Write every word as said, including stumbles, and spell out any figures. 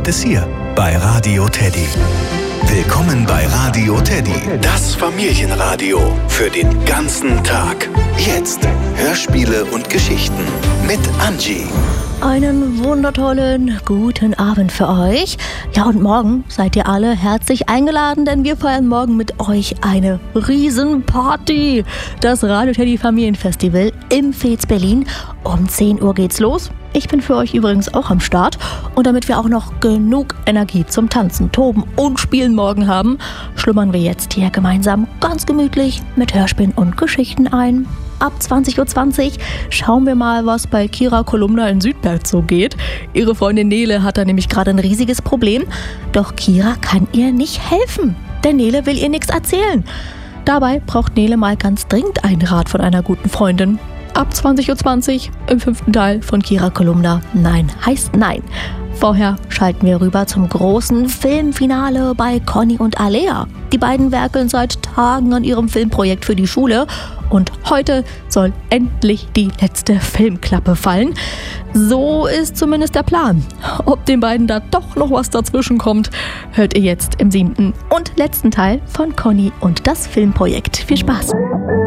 gibt es hier bei Radio Teddy. Willkommen bei Radio Teddy, das Familienradio für den ganzen Tag. Jetzt Hörspiele und Geschichten mit Angie. Einen wundertollen guten Abend für euch. Ja, und morgen seid ihr alle herzlich eingeladen, denn wir feiern morgen mit euch eine Riesenparty. Das Radio Teddy Familienfestival im Veets Berlin. Um zehn Uhr geht's los. Ich bin für euch übrigens auch am Start. Und damit wir auch noch genug Energie zum Tanzen, Toben und Spielen morgen haben, schlummern wir jetzt hier gemeinsam ganz gemütlich mit Hörspielen und Geschichten ein. Ab zwanzig Uhr zwanzig schauen wir mal, was bei Kira Kolumna in Südberg so geht. Ihre Freundin Nele hat da nämlich gerade ein riesiges Problem. Doch Kira kann ihr nicht helfen, denn Nele will ihr nichts erzählen. Dabei braucht Nele mal ganz dringend einen Rat von einer guten Freundin. Ab zwanzig Uhr zwanzig im fünften Teil von Kira Kolumna. Nein heißt Nein. Vorher schalten wir rüber zum großen Filmfinale bei Conny und Alea. Die beiden werkeln seit Tagen an ihrem Filmprojekt für die Schule und heute soll endlich die letzte Filmklappe fallen. So ist zumindest der Plan. Ob den beiden da doch noch was dazwischen kommt, hört ihr jetzt im siebten und letzten Teil von Conny und das Filmprojekt. Viel Spaß!